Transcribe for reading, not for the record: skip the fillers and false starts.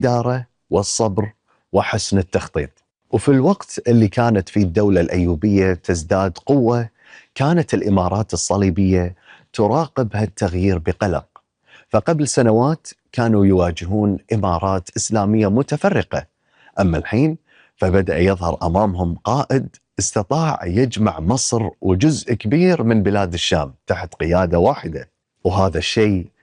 الإدارة والصبر وحسن التخطيط. وفي الوقت اللي كانت فيه الدولة الأيوبية تزداد قوة، كانت الإمارات الصليبية تراقب هالتغيير بقلق. فقبل سنوات كانوا يواجهون إمارات إسلامية متفرقة، أما الحين فبدأ يظهر أمامهم قائد استطاع يجمع مصر وجزء كبير من بلاد الشام تحت قيادة واحدة. وهذا الشيء